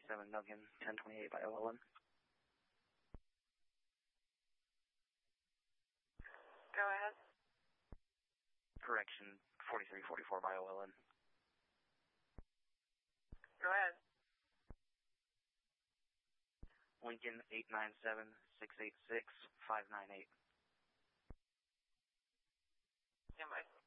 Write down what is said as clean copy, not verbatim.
million, 1028 by OLN. Go ahead. Correction, 4344 by OLN. Go ahead. Lincoln 897-686-598. Stand by.